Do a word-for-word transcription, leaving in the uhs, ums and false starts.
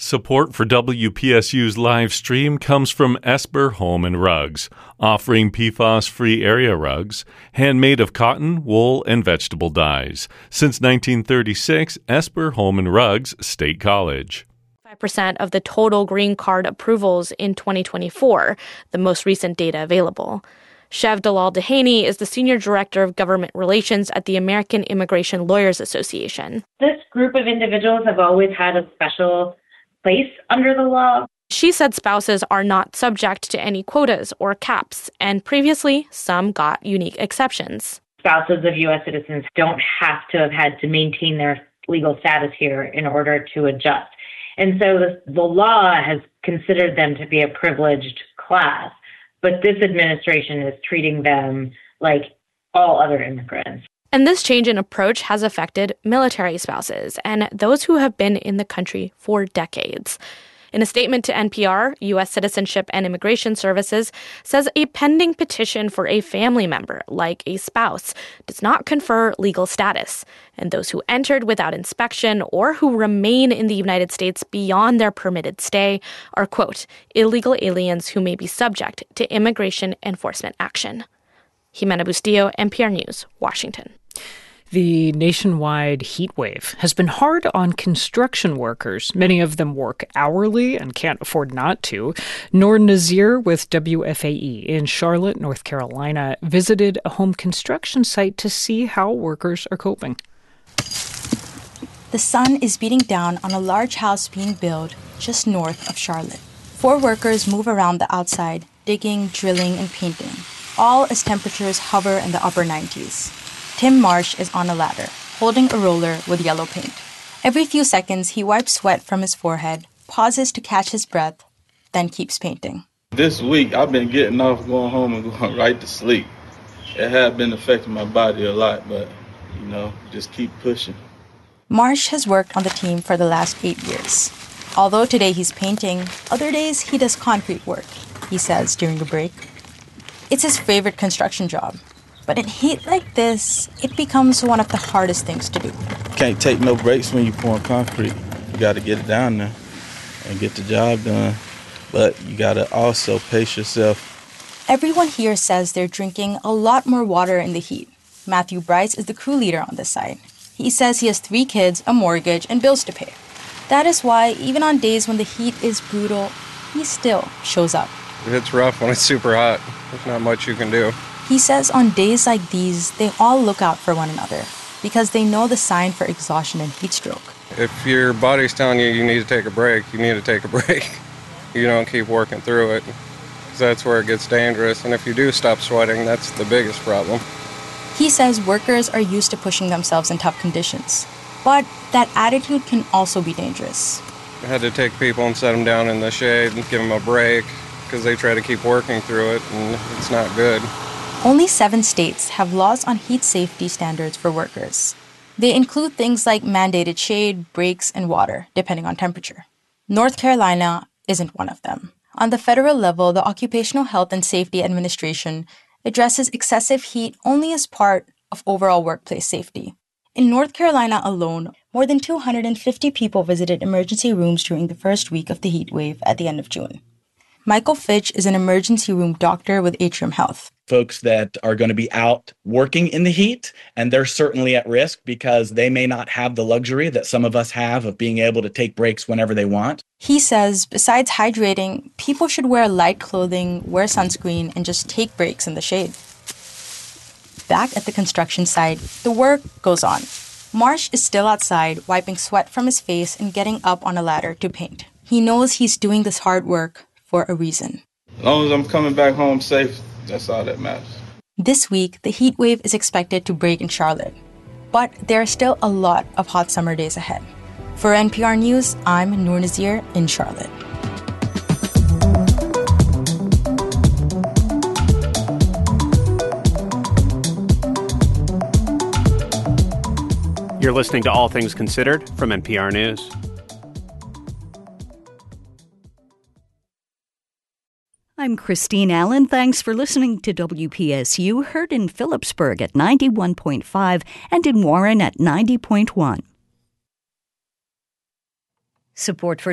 Support for W P S U's live stream comes from Esper Home and Rugs, offering P FAS-free area rugs, handmade of cotton, wool, and vegetable dyes. Since nineteen thirty-six, Esper Home and Rugs, State College. five percent of the total green card approvals in twenty twenty-four, the most recent data available. Chev Dalal Dehaney is the Senior Director of Government Relations at the American Immigration Lawyers Association. This group of individuals have always had a special place under the law. She said spouses are not subject to any quotas or caps, and previously, some got unique exceptions. Spouses of U S citizens don't have to have had to maintain their legal status here in order to adjust. And so the, the law has considered them to be a privileged class, but this administration is treating them like all other immigrants. And this change in approach has affected military spouses and those who have been in the country for decades. In a statement to N P R, U S Citizenship and Immigration Services says a pending petition for a family member, like a spouse, does not confer legal status. And those who entered without inspection or who remain in the United States beyond their permitted stay are, quote, illegal aliens who may be subject to immigration enforcement action. Jimena Bustillo, N P R News, Washington. The nationwide heat wave has been hard on construction workers. Many of them work hourly and can't afford not to. Noor Nazir with W F A E in Charlotte, North Carolina, visited a home construction site to see how workers are coping. The sun is beating down on a large house being built just north of Charlotte. Four workers move around the outside, digging, drilling, and painting, all as temperatures hover in the upper nineties. Tim Marsh is on a ladder, holding a roller with yellow paint. Every few seconds, he wipes sweat from his forehead, pauses to catch his breath, then keeps painting. This week, I've been getting off, going home, and going right to sleep. It has been affecting my body a lot, but, you know, just keep pushing. Marsh has worked on the team for the last eight years. Although today he's painting, other days he does concrete work, he says during a break. It's his favorite construction job. But in heat like this, it becomes one of the hardest things to do. Can't take no breaks when you're pouring concrete. You got to get it down there and get the job done. But you got to also pace yourself. Everyone here says they're drinking a lot more water in the heat. Matthew Bryce is the crew leader on this site. He says he has three kids, a mortgage, and bills to pay. That is why, even on days when the heat is brutal, he still shows up. It's rough when it's super hot. There's not much you can do. He says on days like these, they all look out for one another because they know the sign for exhaustion and heat stroke. If your body's telling you you need to take a break, you need to take a break. You don't keep working through it, because that's where it gets dangerous. And if you do stop sweating, that's the biggest problem. He says workers are used to pushing themselves in tough conditions, but that attitude can also be dangerous. I had to take people and set them down in the shade and give them a break because they try to keep working through it, and it's not good. Only seven states have laws on heat safety standards for workers. They include things like mandated shade, breaks, and water, depending on temperature. North Carolina isn't one of them. On the federal level, the Occupational Health and Safety Administration addresses excessive heat only as part of overall workplace safety. In North Carolina alone, more than two hundred fifty people visited emergency rooms during the first week of the heat wave at the end of June. Michael Fitch is an emergency room doctor with Atrium Health. Folks that are going to be out working in the heat, and they're certainly at risk because they may not have the luxury that some of us have of being able to take breaks whenever they want. He says, besides hydrating, people should wear light clothing, wear sunscreen, and just take breaks in the shade. Back at the construction site, the work goes on. Marsh is still outside, wiping sweat from his face and getting up on a ladder to paint. He knows he's doing this hard work for a reason. As long as I'm coming back home safe, that's all that matters. This week, the heat wave is expected to break in Charlotte, but there are still a lot of hot summer days ahead. For N P R News, I'm Noor Nazir in Charlotte. You're listening to All Things Considered from N P R News. I'm Christine Allen. Thanks for listening to W P S U, heard in Phillipsburg at ninety-one point five and in Warren at ninety point one. Support for